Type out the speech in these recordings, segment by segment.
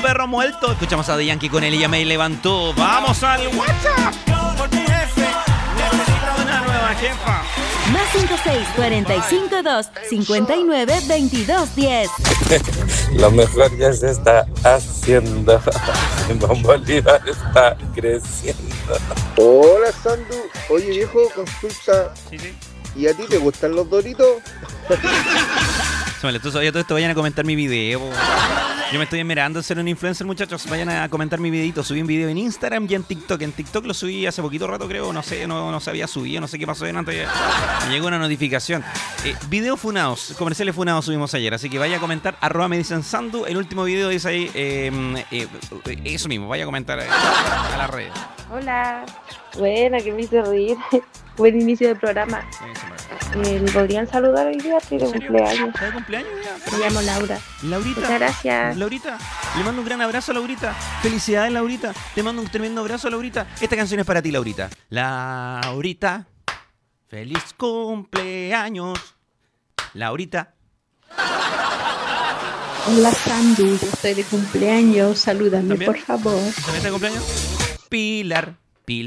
perro muerto. Escuchamos a Daddy Yankee con él y ya me levantó. Vamos al WhatsApp. Por mi jefe, necesito una nueva jefa. Más 56-452-59-2210. Lo mejor ya se está haciendo. Simón Bolívar está creciendo. Hola, Sandu. Oye, viejo, consulta. Sí. ¿Y a ti te gustan los Doritos? Vale, tú sabías todo esto, vayan a comentar mi video. Yo me estoy esmerando en ser un influencer, muchachos. Vayan a comentar mi videito. Subí un video en Instagram y en TikTok. En TikTok lo subí hace poquito rato, creo. No sé, no se había subido. No sé qué pasó antes. Me llegó una notificación. Video funados, comerciales funados subimos ayer. Así que vaya a comentar. @ me dicen Sandu. El último video dice ahí. Eso mismo, vaya a comentar a las redes. Hola. Buena, que me hice reír. Buen inicio del programa. ¿Me podrían saludar hoy día? Estoy de cumpleaños. ¿Está de cumpleaños ya? Me llamo Laura. Laurita. Muchas gracias. Laurita, le mando un gran abrazo a Laurita. Felicidades, Laurita. Te mando un tremendo abrazo, Laurita. Esta canción es para ti, Laurita. Laurita, feliz cumpleaños. Laurita. Hola, Sandu. Yo estoy de cumpleaños. Salúdame, ¿También? por favor. ¿También está de cumpleaños? Pilar.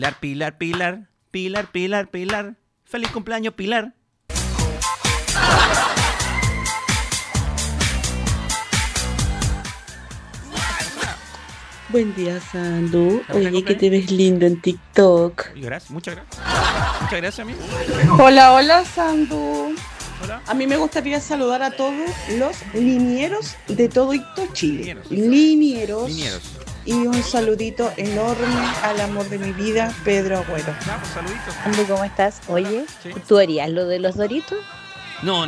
Feliz cumpleaños, Pilar. Buen día, Sandu. ¿Estamos de Oye, que cumpleaños? te ves lindo en TikTok. Gracias, muchas gracias. Muchas gracias, amigo. Hola, Sandu. Hola. A mí me gustaría saludar a todos los linieros de todito Chile. Linieros. Y un saludito enorme al amor de mi vida, Pedro Agüero. Ya, pues, saluditos. Andy, ¿cómo estás? Oye, Sí. ¿tú harías lo de los Doritos? No.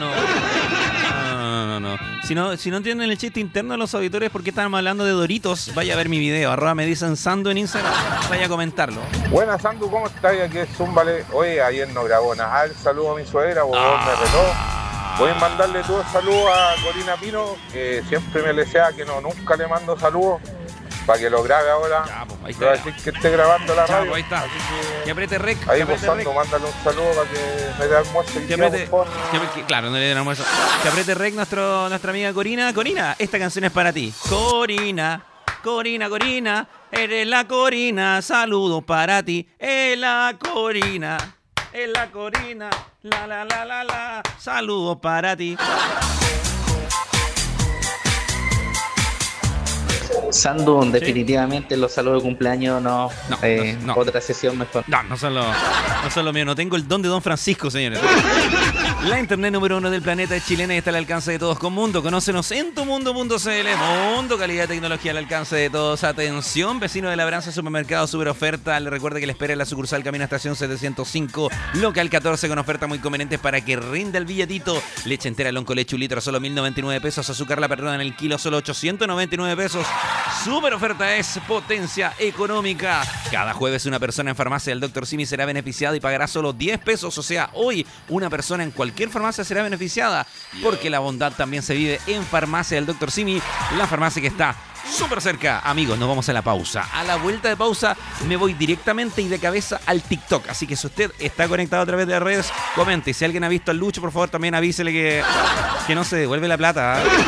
Si no entienden el chiste interno de los auditores, ¿por qué estamos hablando de Doritos? Vaya a ver mi video. @ me dicen Sandu en Instagram. Vaya a comentarlo. Buenas, Sandu, ¿cómo estás? Aquí es Zúmbale. Oye, ayer no grabó nada. Saludo a mi suegra, me retó. Voy a mandarle todo saludo a Corina Pino, que siempre me desea que nunca le mando saludos. Para que lo grabe ahora. Ya, pues, ahí Le voy a está. decir que esté grabando la Ya, radio. pues, ahí está. Así Que apriete rec. ahí que pues, apriete Sandu, mándale un saludo para que me dé almuerzo y Que día, apriete, por favor. claro, no le den almuerzo. Que apriete rec nuestra amiga Corina. Corina, esta canción es para ti. Corina, eres la Corina. Saludos para ti. Es la Corina, la. Saludos para ti. Sandu, definitivamente los saludos de cumpleaños no. No. Otra sesión mejor. No son lo mío. No tengo el don de Don Francisco, señores. La internet número 1 del planeta es chilena y está al alcance de todos con Mundo. Conócenos en tumundo.cl. Mundo, calidad de tecnología al alcance de todos. Atención, vecino de Labranza, supermercado, super oferta. Le recuerda que le espera en la sucursal Camino Estación 705, local 14, con ofertas muy convenientes para que rinda el billetito. Leche entera, lonco, leche, un litro, solo 1.099 pesos. Azúcar, la perrona en el kilo, solo 899 pesos. Super oferta es potencia económica. Cada jueves una persona en farmacia del Dr. Simi será beneficiada y pagará solo 10 pesos. O sea, hoy una persona en cualquier farmacia será beneficiada, porque la bondad también se vive en farmacia del Dr. Simi, la farmacia que está súper cerca. Amigos, nos vamos a la pausa. A la vuelta de pausa me voy directamente y de cabeza al TikTok. Así que si usted está conectado a través de las redes, comente. Si alguien ha visto al Lucho, por favor también avísele que no se devuelve la plata, ¿eh?